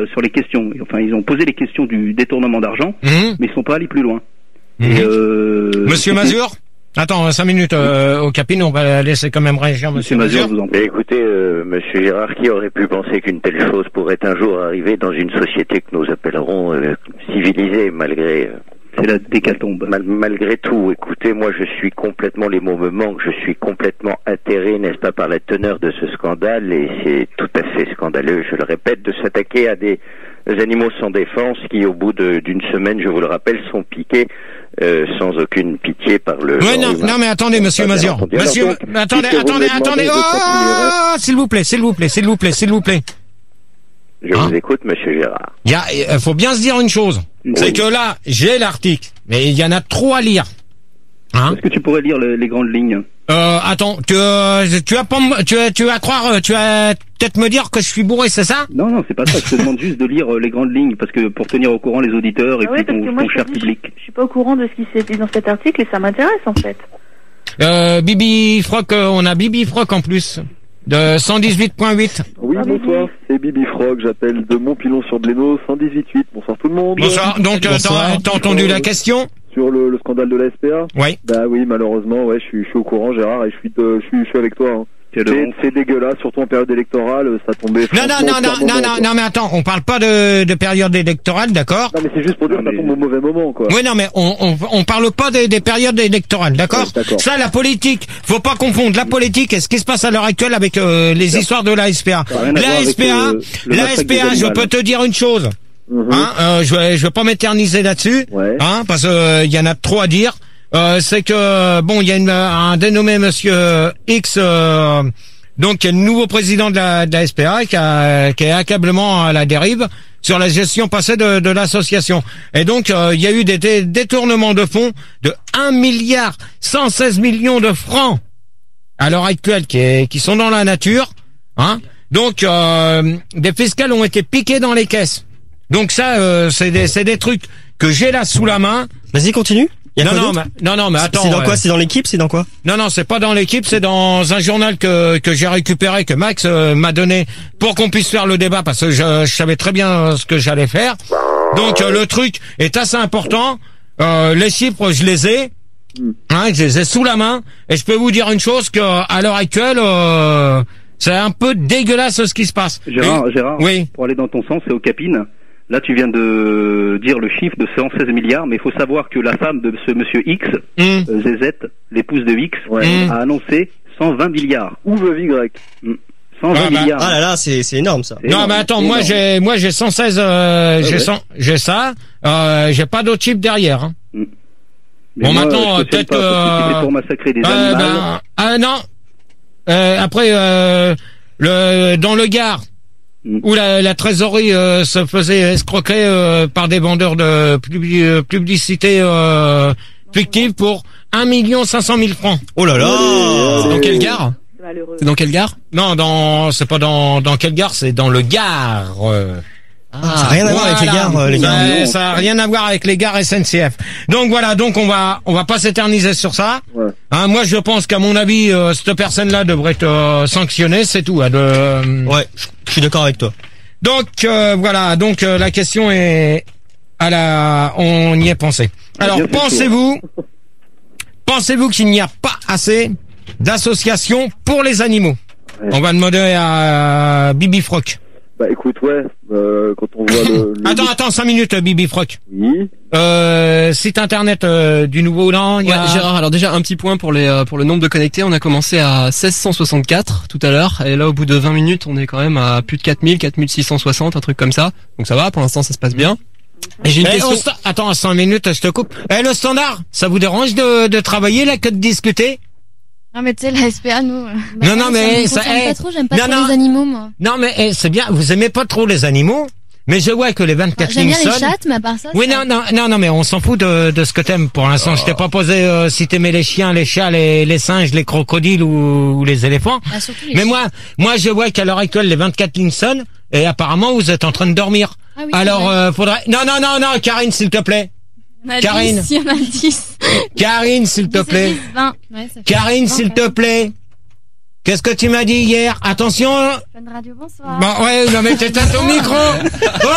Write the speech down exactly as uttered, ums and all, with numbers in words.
sur les questions. Enfin, ils ont posé les questions du détournement d'argent, mmh. mais ils sont pas allés plus loin. Mmh. Et euh, Monsieur Mazur, attends, cinq minutes euh, au Capine, on va laisser quand même réagir Monsieur, Monsieur Mazur. Vous en prie. Écoutez, euh, Monsieur Gérard, qui aurait pu penser qu'une telle chose pourrait un jour arriver dans une société que nous appellerons euh, civilisée, malgré... Euh, C'est la décatombe. Mal, malgré tout, écoutez, moi je suis complètement, les mots me manquent, je suis complètement atterré, n'est-ce pas, par la teneur de ce scandale, et c'est tout à fait scandaleux, je le répète, de s'attaquer à des animaux sans défense qui, au bout de, d'une semaine, je vous le rappelle, sont piqués euh, sans aucune pitié par le... Oui, non, non, mais attendez, Monsieur Mazur, monsieur, donc, attendez, attendez, attendez, oh, s'il vous plaît, s'il vous plaît, s'il vous plaît, s'il vous plaît. Je hein vous écoute, Monsieur Gérard. Il y a, il faut bien se dire une chose. Oui. C'est que là, j'ai l'article, mais il y en a trop à lire. Hein? Est-ce que tu pourrais lire le, les grandes lignes? Euh, attends, tu, euh, tu vas pas, tu vas, tu vas croire, tu vas peut-être me dire que je suis bourré, c'est ça? Non, non, c'est pas ça. Je te demande juste de lire les grandes lignes, parce que pour tenir au courant les auditeurs et ah oui, puis ton, moi, ton cher je public. Je, je suis pas au courant de ce qui s'est dit dans cet article et ça m'intéresse en fait. Euh, Bibi Froc, euh, on a Bibi Froc en plus. De cent dix-huit point huit. Oui, bonsoir, c'est Bibi Frog, j'appelle de Montpilon-sur-Blénaud, cent dix-huit point huit. Bonsoir tout le monde. Bonsoir, donc euh, t'as, t'as entendu la question? Sur le, le scandale de la S P A? Oui. Bah oui, malheureusement, ouais, je suis, je suis au courant, Gérard, et je suis, de, je suis, je suis avec toi. Hein. C'est, c'est dégueulasse, surtout en période électorale, ça tombait... Non, non, non, non, non, non, non, mais attends, on parle pas de, de période électorale, d'accord? Non, mais c'est juste pour dire que ça tombe au mauvais moment, quoi. Oui, non, mais on, on, on parle pas des, des périodes électorales, d'accord? Ouais, d'accord. Ça, la politique, faut pas confondre la politique et ce qui se passe à l'heure actuelle avec euh, les histoires de la S P A. La S P A, la S P A, je peux te dire une chose. Mm-hmm. Hein, euh, je vais, je vais pas m'éterniser là-dessus, ouais. hein, parce qu'il euh, y en a trop à dire. Euh, c'est que bon, il y a une, un dénommé Monsieur X, euh, donc qui est le nouveau président de la, de la S P A, qui, a, qui est accablement à la dérive sur la gestion passée de, de l'association. Et donc euh, il y a eu des, des détournements de fonds de un milliard cent seize millions de francs à l'heure actuelle, qui, est, qui sont dans la nature. Hein. Donc euh, des fiscales ont été piqués dans les caisses. Donc ça, euh, c'est des, c'est des trucs que j'ai là sous la main. Vas-y, continue. Non non, mais, non, non, mais attends. C'est dans quoi? C'est dans l'équipe? C'est dans quoi? Non, non, c'est pas dans l'équipe, c'est dans un journal que que j'ai récupéré, que Max euh, m'a donné pour qu'on puisse faire le débat, parce que je, je savais très bien ce que j'allais faire. Donc euh, le truc est assez important. Euh, les chiffres, je les ai. Hein, je les ai sous la main. Et je peux vous dire une chose, que à l'heure actuelle, euh, c'est un peu dégueulasse ce qui se passe. Gérard, Et, Gérard. Oui. Pour aller dans ton sens, c'est au Capine. Là, tu viens de dire le chiffre de cent seize milliards, mais il faut savoir que la femme de ce monsieur X, mmh. euh, Zézette, l'épouse de X, ouais. mmh. a annoncé cent vingt milliards. Ou veuve Y. Mmh. cent vingt ah, bah, milliards. Ah là là, c'est, c'est énorme ça. C'est non, énorme. Mais attends, moi j'ai, moi j'ai cent seize, euh, ah, j'ai ouais. cent, j'ai ça, euh, j'ai pas d'autres chiffres derrière. Hein. Mmh. Bon, moi, maintenant, euh, peut-être que. Euh, pour massacrer des euh, animaux. Ben, ah non. Euh, après, euh, le, dans le Gard. Où la, la trésorerie euh, se faisait escroquer euh, par des vendeurs de publi- euh, publicité euh, fictive pour un million cinq cent mille francs. Oh là là! Dans quelle gare? C'est dans quelle gare? Non, dans c'est pas dans dans quelle gare, c'est dans le Gard. Euh. Ah, ça n'a rien à voir voilà. avec les gares, euh, les gars. Ça, ça a rien à voir avec les gares S N C F. Donc voilà, donc on va on va pas s'éterniser sur ça. Ouais. Hein, moi je pense qu'à mon avis euh, cette personne-là devrait être euh, sanctionnée, c'est tout. Hein, de, euh... Ouais, je suis d'accord avec toi. Donc euh, voilà, donc euh, la question est à la, on y est pensé. Alors bien pensez-vous, pensez-vous qu'il n'y a pas assez d'associations pour les animaux? Ouais. On va demander à Bibi Froc. Bah écoute, ouais, euh, quand on voit le... le... Attends, attends, cinq minutes, Bibi Froc. Oui. Euh, site internet euh, du Nouveau An. Ouais, a... Gérard, alors déjà un petit point pour les euh, pour le nombre de connectés. On a commencé à mille six cent soixante-quatre tout à l'heure, et là au bout de vingt minutes, on est quand même à plus de quatre mille, quatre mille six cent soixante, un truc comme ça. Donc ça va, pour l'instant ça se passe bien. Et j'ai une eh, question. Sta... Attends, cinq minutes, je te coupe. Eh, le standard, ça vous dérange de, de travailler là que de discuter? Non mais tu sais la S P A nous. Bah, non non mais ça. ça J'aime pas trop, j'aime pas non, trop non. les animaux moi. Non mais eh, c'est bien, vous aimez pas trop les animaux, mais je vois que les vingt-quatre lignes sonnent. J'aime bien les chattes, mais à part ça. Oui non non non non mais on s'en fout de de ce que t'aimes pour l'instant. Oh. Je t'ai pas posé euh, si t'aimais les chiens, les chats, les les singes, les crocodiles ou, ou les éléphants. Bah, surtout les mais chiens. moi moi je vois qu'à l'heure actuelle les vingt-quatre lignes sonnent et apparemment vous êtes en train de dormir. Ah oui, alors euh, faudrait non non non non Karine s'il te plaît. Karine. Il y en a dix. Karine s'il te plaît. vingt. Ouais, ça fait Karine s'il te plaît. Qu'est-ce que tu m'as dit hier? Attention! Fun Radio, bonsoir. Bon, ouais, non mais t'éteins ton micro! Oh